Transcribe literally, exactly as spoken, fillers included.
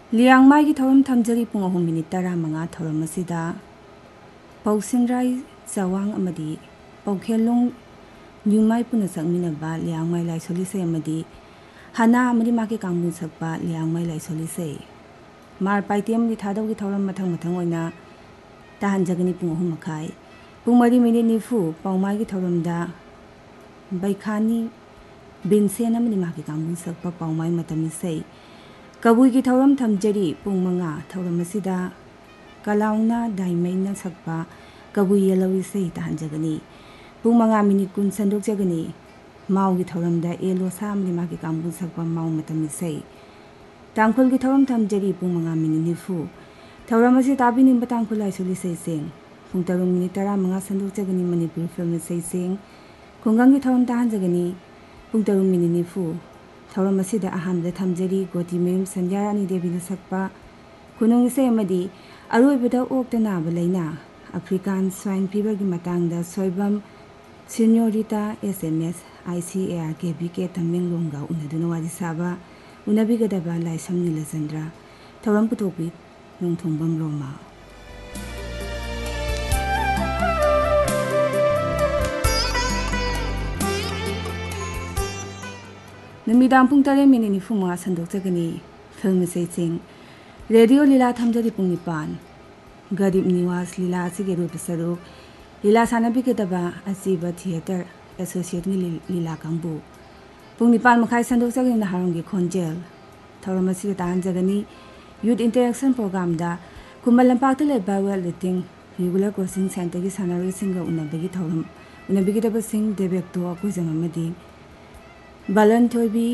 ꯂꯤꯌꯥꯡꯃꯥꯏꯒꯤ ꯊꯧꯔꯝ ꯊꯝꯖꯔꯤ ꯄꯨꯡ ꯑꯍꯨꯝ ꯃꯤꯅꯤꯠ ꯇꯔꯥꯃꯉꯥ ꯊꯧꯔꯝ ꯑꯁꯤꯗ ꯄꯧꯁꯤꯡꯔꯥꯏ ꯆꯋꯥꯡ ꯑꯃꯗꯤ ꯄꯧꯈꯦꯜꯂꯣꯡ ꯅ꯭ꯌꯨꯃꯥꯏ ꯄꯨꯟꯅ ꯁꯛꯃꯤꯟꯅꯕ ꯂꯤꯌꯥꯡꯃꯥꯏ ꯂꯥꯏꯁꯣꯜ ꯏꯁꯩ ꯑꯃꯗꯤ ꯍꯅꯥ ꯑꯃꯗꯤ ꯃꯍꯥꯛꯀꯤ ꯀꯥꯡꯕꯨ ꯁꯛꯄ ꯂꯤꯌꯥꯡꯃꯥꯏ ꯂꯥꯏꯁꯣꯜ ꯏꯁꯩ ꯃꯥꯔ ꯄꯥꯏꯇꯦ ꯑꯃꯗꯤ ꯊꯥꯗꯧꯒꯤ ꯊꯧꯔꯝ ꯃꯊꯪ ꯃꯊꯪ ꯑꯣꯏꯅ ꯇꯥꯍꯟꯖꯒꯅꯤ ꯄꯨꯡ ꯑꯍꯨꯝ ꯃꯈꯥꯏ ꯄꯨꯡ ꯃꯔꯤ ꯃꯤꯅꯤꯠ ꯅꯤꯐꯨ ꯄꯥꯎꯃꯥꯏꯒꯤ ꯊꯧꯔꯝꯗ ꯕꯩꯈꯥꯅꯤ ꯕꯤꯟꯁꯦꯟ ꯑꯃꯗꯤ ꯃꯍꯥꯛꯀꯤ ꯀꯥꯡꯕꯨ ꯁꯛꯄ ꯄꯥꯎꯃꯥꯏ ꯃꯇꯝ ꯏꯁꯩ ꯀꯕꯨꯏꯒꯤ ꯊꯧꯔꯝ ꯊꯝꯖꯔꯤ ꯄꯨꯡ ꯃꯉꯥ ꯊꯧꯔꯝ ꯑꯁꯤꯗ ꯀꯂꯥꯎꯅ ꯗꯥꯏꯃꯩꯅ ꯁꯛꯄ ꯀꯕꯨꯏ ꯌꯦꯜꯂꯧ ꯏꯁꯩ ꯇꯥꯍꯟꯖꯒꯅꯤ ꯄꯨꯡ ꯃꯉꯥ ꯃꯤꯅꯤꯠ ꯀꯨꯟ ꯁꯟꯗꯣꯛꯆꯒꯅꯤ ꯃꯥꯎꯒꯤ ꯊꯧꯔꯝꯗ ꯑꯦꯂꯣꯁꯥ ꯑꯃꯗꯤ ꯃꯍꯥꯛꯀꯤ ꯀꯥꯡꯕꯨ ꯁꯛꯄ ꯃꯥꯎ ꯃꯇꯝ ꯏꯁꯩ ꯇꯥꯡꯈꯨꯜꯒꯤ ꯊꯧꯔꯝ ꯊꯝꯖꯔꯤ ꯄꯨꯡ ꯃꯉꯥ ꯃꯤꯅꯤꯠ ꯅꯤꯐꯨ ꯊꯧꯔꯝ ꯑꯁꯤ ꯇꯥꯕꯤꯅꯤꯡꯕ ꯇꯥꯡꯈꯨꯜ ꯂꯥꯏꯁꯣꯜ ꯏꯁꯩꯁꯤꯡ ꯄꯨꯡ ꯇꯔꯨꯛ ꯃꯤꯅꯤꯠ ꯇꯔꯥꯃꯉꯥ ꯁꯟꯗꯣꯛꯆꯒꯅꯤ ꯃꯅꯤꯄꯨꯔꯤ ꯐꯤꯜꯝ ꯏꯁꯩꯁꯤꯡ ꯈꯨꯡꯒꯪꯒꯤ ꯊꯧꯔꯝ ꯇꯥꯍꯟꯖꯒꯅꯤ ꯄꯨꯡ ꯇꯔꯨꯛ ꯃꯤꯅꯤꯠ ꯅꯤꯐꯨ ꯊꯧꯔꯝ ꯑꯁꯤꯗ ꯑꯍꯥꯟꯕꯗ ꯊꯝꯖꯔꯤ ꯒꯣꯇꯤꯃꯌꯨꯝ ꯁꯟꯙ꯭ꯌꯥꯔꯥꯅꯤ ꯗꯦꯕꯤꯅ ꯁꯛꯄ ꯈꯨꯅꯨꯡ ꯏꯁꯩ ꯑꯃꯗꯤ ꯑꯔꯣꯏꯕꯗ ꯑꯣꯛꯇ ꯅꯥꯕ ꯂꯩꯅꯥ ꯑꯐ꯭ꯔꯤꯀꯥꯟ ꯁ꯭ꯋꯥꯏꯟ ꯐꯤꯚꯔꯒꯤ ꯃꯇꯥꯡꯗ Soibam ꯁꯤꯅꯤꯌꯣꯔꯤꯇꯥ S M S I C A R K B K ꯇꯃꯦꯡꯂꯣꯡꯒ ꯎꯅꯗꯨꯅ ꯋꯥꯔꯤ ꯁꯥꯕ ꯎꯅꯕꯤꯒꯗꯕ ꯂꯥꯏꯁ꯭ꯔꯝ ꯅꯤꯂꯆꯟꯗ꯭ꯔ ꯊꯧꯔꯝ ꯄꯨꯊꯣꯛꯄꯤ ꯅꯣꯡꯊꯣꯡꯕꯝ ꯔꯣꯃꯥ ꯅꯨꯃꯤꯗꯥꯡ ꯄꯨꯡ ꯇꯔꯦꯠ ꯃꯤꯅꯤꯠ ꯅꯤꯐꯨ ꯃꯉꯥ ꯁꯟꯗꯣꯛꯆꯒꯅꯤ ꯐꯤꯜꯝ ꯏꯁꯩꯁꯤꯡ ꯔꯦꯗꯤꯑꯣ ꯂꯤꯂꯥ ꯊꯝꯖꯔꯤ ꯄꯨꯡ ꯅꯤꯄꯥꯟ ꯒꯔꯤꯕ ꯅꯤꯋꯥꯁ ꯂꯤꯂꯥ ꯑꯁꯤꯒꯤ ꯑꯔꯣꯏꯕ ꯁꯔꯨꯛ ꯂꯤꯂꯥ ꯁꯥꯟꯅꯕꯤꯒꯗꯕ ꯑꯁꯤꯕ ꯊꯤꯌꯦꯇꯔ ꯑꯦꯁꯣꯁꯤꯌꯦꯠꯀꯤ ꯂꯤꯂꯥ ꯀꯥꯡꯕꯨ ꯄꯨꯡ ꯅꯤꯄꯥꯟ ꯃꯈꯥꯏ ꯁꯟꯗꯣꯛꯆꯒꯅꯤ ꯅꯍꯥꯔꯣꯟꯒꯤ ꯈꯣꯟꯖꯦꯜ ꯊꯧꯔꯝ ꯑꯁꯤꯗ ꯇꯥꯍꯟꯖꯒꯅꯤ ꯌꯨꯠ ꯏꯟꯇꯔꯦꯛꯁꯟ ꯄ꯭ꯔꯣꯒ꯭ꯔꯥꯝꯗ ꯈꯨꯃꯟ ꯂꯝꯄꯥꯛꯇ ꯂꯩꯕ ꯋꯦꯠ ꯂꯤꯐꯇꯤꯡ ꯔꯤꯒꯨꯂꯔ ꯀꯣꯆꯤꯡ ꯁꯦꯟꯇꯔꯒꯤ ꯁꯥꯟꯅꯔꯣꯏꯁꯤꯡꯒ ꯎꯅꯕꯒꯤ ꯊꯧꯔꯝ ꯎꯅꯕꯤꯒꯗꯕꯁꯤꯡ ꯗꯦꯕꯦꯛꯇꯣ ꯑꯀꯣꯏꯖꯝ ꯑꯃꯗꯤ ꯕꯥꯂꯟ ꯊꯣꯏꯕꯤ